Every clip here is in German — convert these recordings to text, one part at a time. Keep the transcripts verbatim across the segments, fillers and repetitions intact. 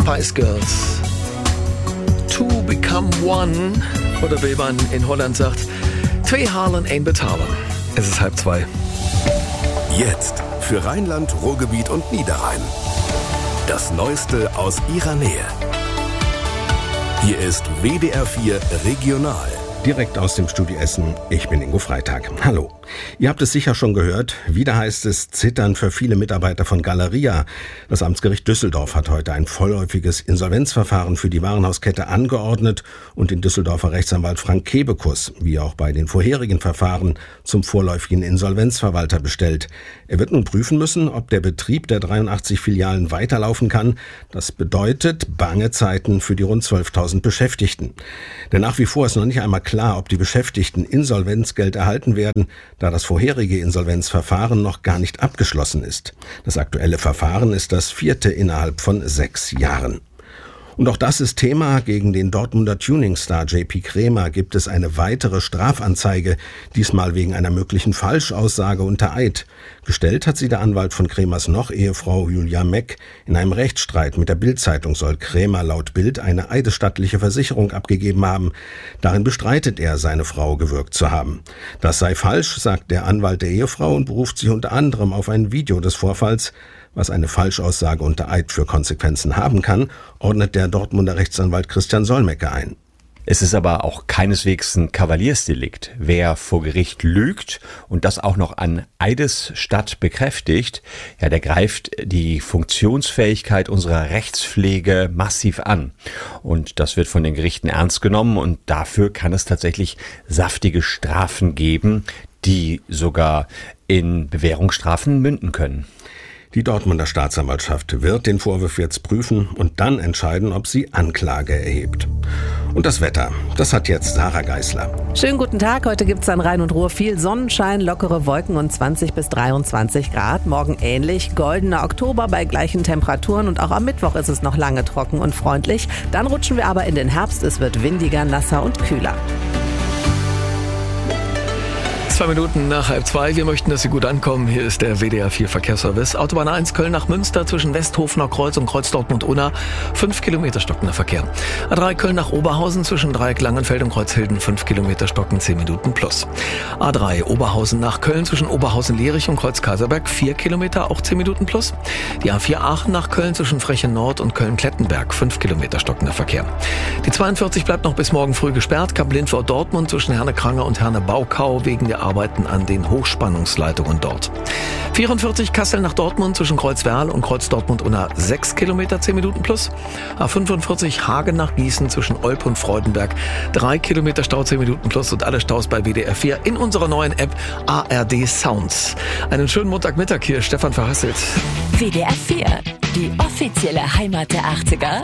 Spice Girls. Two become one. Oder wie man in Holland sagt, zwei Halen, ein Betalen. Es ist halb zwei. Jetzt für Rheinland, Ruhrgebiet und Niederrhein. Das Neueste aus ihrer Nähe. Hier ist W D R vier Regional. Direkt aus dem Studio Essen, ich bin Ingo Freitag. Hallo. Ihr habt es sicher schon gehört, wieder heißt es zittern für viele Mitarbeiter von Galeria. Das Amtsgericht Düsseldorf hat heute ein vorläufiges Insolvenzverfahren für die Warenhauskette angeordnet und den Düsseldorfer Rechtsanwalt Frank Kebekus, wie auch bei den vorherigen Verfahren, zum vorläufigen Insolvenzverwalter bestellt. Er wird nun prüfen müssen, ob der Betrieb der dreiundachtzig Filialen weiterlaufen kann. Das bedeutet bange Zeiten für die rund zwölftausend Beschäftigten. Denn nach wie vor ist noch nicht einmal klar, ob die Beschäftigten Insolvenzgeld erhalten werden, da das vorherige Insolvenzverfahren noch gar nicht abgeschlossen ist. Das aktuelle Verfahren ist das vierte innerhalb von sechs Jahren. Und auch das ist Thema. Gegen den Dortmunder Tuningstar J P Krämer gibt es eine weitere Strafanzeige, diesmal wegen einer möglichen Falschaussage unter Eid. Gestellt hat sie der Anwalt von Krämers Noch-Ehefrau Julia Meck. In einem Rechtsstreit mit der Bild-Zeitung soll Krämer laut Bild eine eidesstattliche Versicherung abgegeben haben. Darin bestreitet er, seine Frau gewürgt zu haben. Das sei falsch, sagt der Anwalt der Ehefrau und beruft sich unter anderem auf ein Video des Vorfalls. Was eine Falschaussage unter Eid für Konsequenzen haben kann, ordnet der Dortmunder Rechtsanwalt Christian Solmecke ein. Es ist aber auch keineswegs ein Kavaliersdelikt. Wer vor Gericht lügt und das auch noch an Eidesstatt bekräftigt, ja, der greift die Funktionsfähigkeit unserer Rechtspflege massiv an. Und das wird von den Gerichten ernst genommen und dafür kann es tatsächlich saftige Strafen geben, die sogar in Bewährungsstrafen münden können. Die Dortmunder Staatsanwaltschaft wird den Vorwurf jetzt prüfen und dann entscheiden, ob sie Anklage erhebt. Und das Wetter, das hat jetzt Sarah Geisler. Schönen guten Tag, heute gibt's an Rhein und Ruhr viel Sonnenschein, lockere Wolken und zwanzig bis dreiundzwanzig Grad. Morgen ähnlich, goldener Oktober bei gleichen Temperaturen und auch am Mittwoch ist es noch lange trocken und freundlich. Dann rutschen wir aber in den Herbst, es wird windiger, nasser und kühler. Zwei Minuten nach halb zwei. Wir möchten, dass Sie gut ankommen. Hier ist der W D R vier Verkehrsservice. Autobahn eins Köln nach Münster zwischen Westhofener Kreuz und Kreuz Dortmund-Unna. Fünf Kilometer stockender Verkehr. A drei Köln nach Oberhausen zwischen Dreieck Langenfeld und Kreuzhilden. Fünf Kilometer stocken, zehn Minuten plus. A drei Oberhausen nach Köln zwischen Oberhausen-Lierich und Kreuz Kaiserberg. Vier Kilometer, auch zehn Minuten plus. Die A vier Aachen nach Köln zwischen Freche Nord und Köln-Klettenberg. Fünf Kilometer stockender Verkehr. Die zweiundvierzig bleibt noch bis morgen früh gesperrt. Kap Lindau Dortmund zwischen Herne-Krange und Herne-Baukau wegen der Arbeiten an den Hochspannungsleitungen dort. vierundvierzig Kassel nach Dortmund zwischen Kreuzwerl und Kreuz Dortmund-Unna sechs Kilometer, zehn Minuten plus. A fünfundvierzig Hagen nach Gießen zwischen Olpe und Freudenberg drei Kilometer Stau, zehn Minuten plus und alle Staus bei W D R vier in unserer neuen App A R D Sounds. Einen schönen Montagmittag hier, Stefan Verhasselt. W D R vier, die offizielle Heimat der achtziger.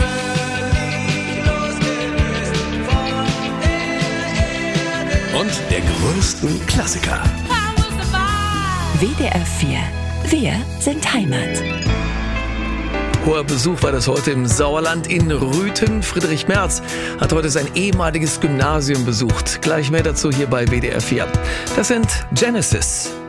Und der größten Klassiker. W D R vier. Wir sind Heimat. Hoher Besuch war das heute im Sauerland in Rüthen. Friedrich Merz hat heute sein ehemaliges Gymnasium besucht. Gleich mehr dazu hier bei W D R vier. Das sind Genesis.